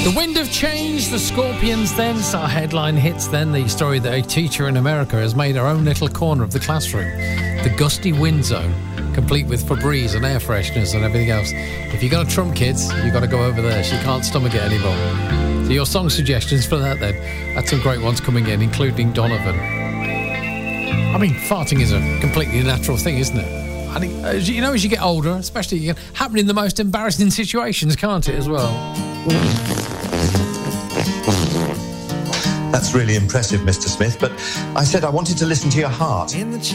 The Wind of Change, the Scorpions then, our headline hits then, the story that a teacher in America has made her own little corner of the classroom, the gusty wind zone, complete with Febreze and air fresheners and everything else. If you're going to trump kids, you've got to go over there. She can't stomach it anymore. So your song suggestions for that then, that's some great ones coming in, including Donovan. I mean, farting is a completely natural thing, isn't it? I think, as you know, as you get older, especially, it can happen in the most embarrassing situations, can't it, as well? That's really impressive, Mr. Smith, but I said I wanted to listen to your heart.